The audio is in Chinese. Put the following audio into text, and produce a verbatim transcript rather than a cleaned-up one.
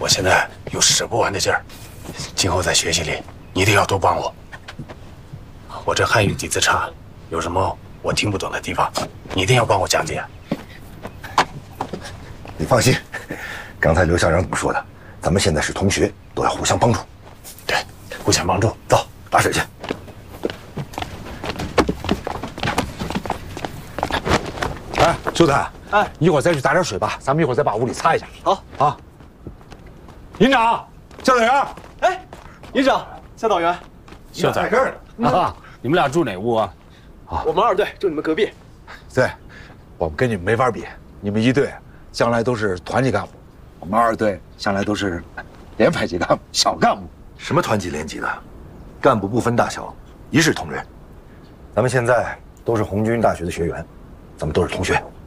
我现在有使不完的劲儿，今后在学习里你一定要多帮我。我这汉语底子差，有什么我听不懂的地方，你一定要帮我讲解。 你放心，刚才刘校长怎么说的？咱们现在是同学，都要互相帮助。 对，互相帮助。 走，打水去。哎，兄弟，哎，一会儿再去打点水吧，咱们一会儿再把屋里擦一下。 好啊。营长，教导员。 哎，营长，教导员。 秀才， 啊，你们俩住哪屋啊？ 啊，我们二队住你们隔壁。 对，我们跟你们没法比，你们一队将来都是团级干部，我们二队向来都是连排级干部、小干部。什么团级连级的，干部不分大小，一视同仁。咱们现在都是红军大学的学员，咱们都是同学。